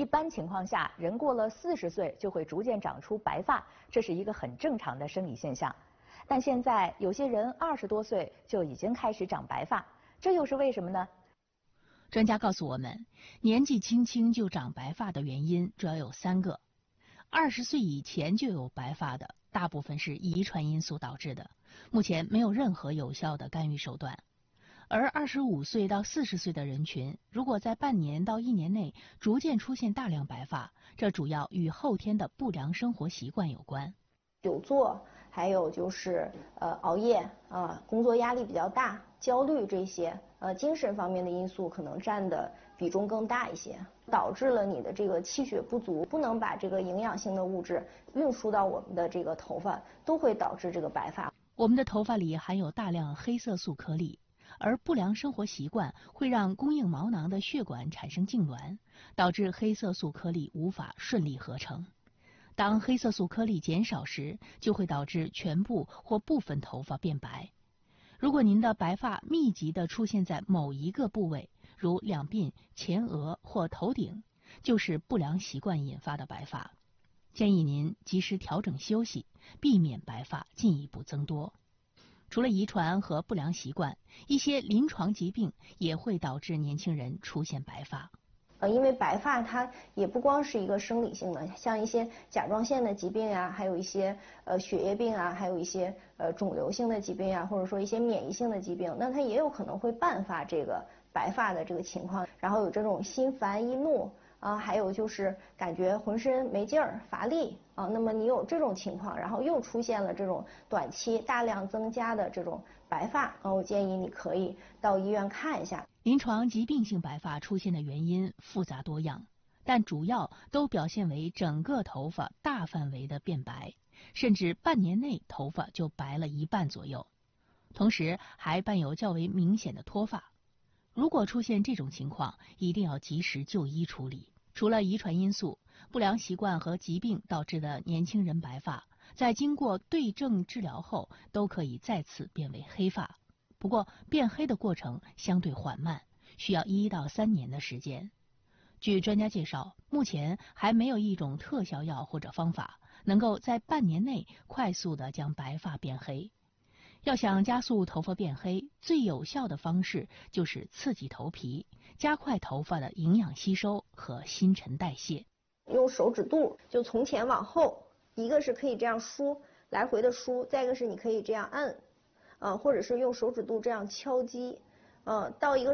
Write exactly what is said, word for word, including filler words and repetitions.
一般情况下，人过了四十岁就会逐渐长出白发，这是一个很正常的生理现象。但现在有些人二十多岁就已经开始长白发，这又是为什么呢？ 专家告诉我们，年纪轻轻就长白发的原因主要有三个。二十岁以前就有白发的，大部分是遗传因素导致的，目前没有任何有效的干预手段。而二十五岁到四十岁的人群，如果在半年到一年内逐渐出现大量白发，这主要与后天的不良生活习惯有关。 久坐，还有就是呃熬夜啊、呃，工作压力比较大，焦虑这些呃精神方面的因素可能占的比重更大一些，导致了你的这个气血不足，不能把这个营养性的物质运输到我们的这个头发，都会导致这个白发。 我们的头发里含有大量黑色素颗粒，而不良生活习惯会让供应毛囊的血管产生痉挛，导致黑色素颗粒无法顺利合成。当黑色素颗粒减少时，就会导致全部或部分头发变白。如果您的白发密集地出现在某一个部位，如两鬓、前额或头顶，就是不良习惯引发的白发。建议您及时调整休息，避免白发进一步增多。除了遗传和不良习惯，一些临床疾病也会导致年轻人出现白发。 呃，因为白发它也不光是一个生理性的，像一些甲状腺的疾病呀、啊，还有一些呃血液病啊，还有一些呃肿瘤性的疾病啊，或者说一些免疫性的疾病，那它也有可能会伴发这个白发的这个情况，然后有这种心烦易怒啊，还有就是感觉浑身没劲儿、乏力啊，那么你有这种情况，然后又出现了这种短期大量增加的这种白发啊，我建议你可以到医院看一下。 临床疾病性白发出现的原因复杂多样，但主要都表现为整个头发大范围的变白，甚至半年内头发就白了一半左右，同时还伴有较为明显的脱发。如果出现这种情况，一定要及时就医处理。除了遗传因素，不良习惯和疾病导致的年轻人白发，在经过对症治疗后，都可以再次变为黑发。不过，变黑的过程相对缓慢，需要一到三年的时间。据专家介绍，目前还没有一种特效药或者方法能够在半年内快速地将白发变黑。要想加速头发变黑，最有效的方式就是刺激头皮，加快头发的营养吸收和新陈代谢。 用手指肚就从前往后，一个是可以这样梳，来回的梳，再一个是你可以这样按。呃，或者是用手指肚这样敲击，呃，到一个